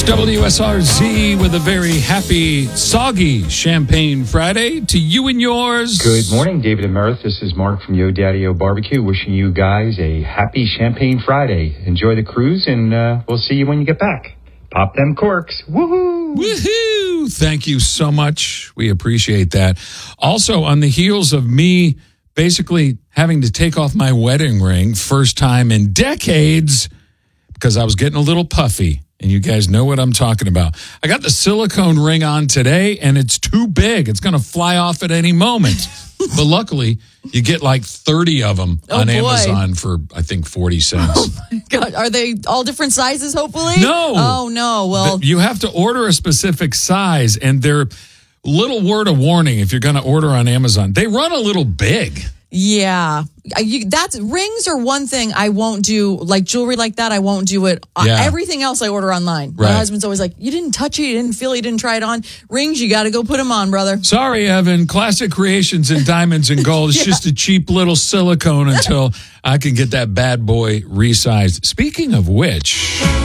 It's WSRZ with a very happy, soggy Champagne Friday to you and yours. Good morning, David and Meredith. This is Mark from Yo Daddy-O Barbecue, wishing you guys a happy Champagne Friday. Enjoy the cruise, and we'll see you when you get back. Pop them corks. Woohoo! Woohoo! Thank you so much. We appreciate that. Also, on the heels of me basically having to take off my wedding ring, first time in decades, because I was getting a little puffy. And you guys know what I'm talking about. I got the silicone ring on today, and it's too big. It's going to fly off at any moment. But luckily, you get like 30 of them on Amazon for, I think, 40 cents. Oh, my God. Are they all different sizes, hopefully? No. Oh, no. Well, you have to order a specific size, and they're little word of warning if you're going to order on Amazon. They run a little big. yeah. That's rings are one thing I won't do, like jewelry like that. I won't do it. Yeah. Everything else I order online. Right. My husband's always like, you didn't touch it, you didn't feel it, you didn't try it on. Rings, you got to go put them on, brother. Sorry, Evan. Classic Creations in diamonds and gold. It's just a cheap little silicone until I can get that bad boy resized. Speaking of which...